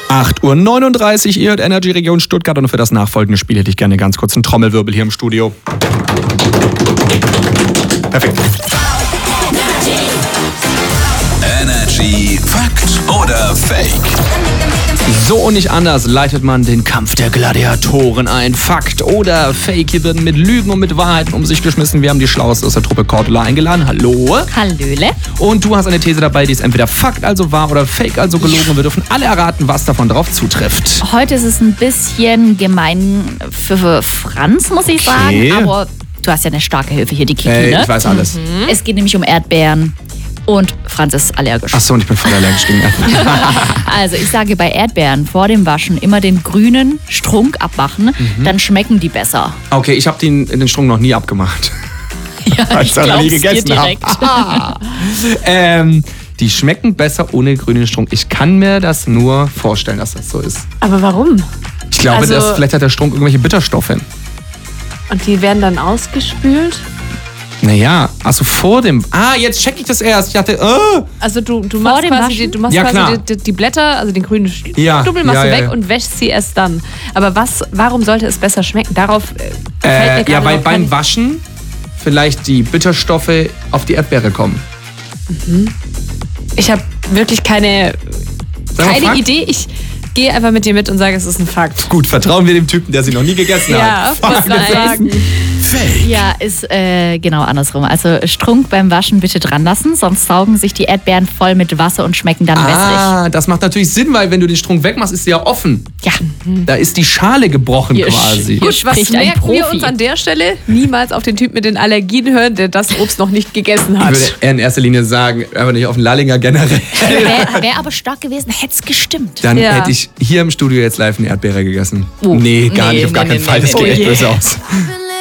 8:39 Uhr, ihr hört Energy Region Stuttgart und für das nachfolgende Spiel hätte ich gerne ganz kurz einen Trommelwirbel hier im Studio. Perfekt. Energy Fakt oder Fake? So und nicht anders leitet man den Kampf der Gladiatoren ein. Fakt oder Fake? Hier werden mit Lügen und mit Wahrheiten um sich geschmissen. Wir haben die Schlauste aus der Truppe Cordula eingeladen. Hallo. Hallöle. Und du hast eine These dabei, die ist entweder Fakt, also wahr, oder Fake, also gelogen. Und wir dürfen alle erraten, was davon drauf zutrifft. Heute ist es ein bisschen gemein für Franz, muss ich Okay. sagen. Aber du hast ja eine starke Hilfe hier, die Kiki, ne? Ich weiß alles. Es geht nämlich um Erdbeeren. Und Franz ist allergisch. Achso, und ich bin voll allergisch gegen Erdbeeren. Also ich sage bei Erdbeeren vor dem Waschen immer den grünen Strunk abmachen, dann schmecken die besser. Okay, ich habe den Strunk noch nie abgemacht. Ja, Weil ich noch nie glaub's dir gegessen habe. Die schmecken besser ohne grünen Strunk. Ich kann mir das nur vorstellen, dass das so ist. Aber warum? Ich glaube, Also- vielleicht hat der Strunk irgendwelche Bitterstoffe. Und die werden dann ausgespült? Naja, also vor dem... jetzt check ich das erst. Ich dachte, Also du machst dem quasi, Waschen? du machst Ja, quasi klar. die Blätter, also den grünen Ja, Stubbel machst ja, du ja, weg ja. und wäschst sie erst dann. Aber warum sollte es besser schmecken? Darauf fällt mir gerade weil noch beim kein- Waschen vielleicht die Bitterstoffe auf die Erdbeere kommen. Ich habe wirklich keine Sag mal, Fakt? Idee. Ich gehe einfach mit dir mit und sage, es ist ein Fakt. Gut, vertrauen wir dem Typen, der sie noch nie gegessen Ja, hat. muss man sagen. Fake. Ja, ist genau andersrum. Also Strunk beim Waschen bitte dran lassen, sonst saugen sich die Erdbeeren voll mit Wasser und schmecken dann wässrig. Das macht natürlich Sinn, weil wenn du den Strunk wegmachst, ist sie ja offen. Ja, Da ist die Schale gebrochen Hier quasi. Hier Gut, was spricht ein merken wir Profi. uns an der Stelle? Niemals auf den Typ mit den Allergien hören, der das Obst noch nicht gegessen Ich hat. würde eher in erster Linie sagen, aber nicht auf den Lallinger generell. Wäre aber stark gewesen, hätte es gestimmt. Dann Ja. hätte ich hier im Studio jetzt live eine Erdbeere gegessen. Oh. Nee, gar Nee, nicht, auf gar nee, keinen nee, Fall. nee, Das geht nee. echt böse aus. Bin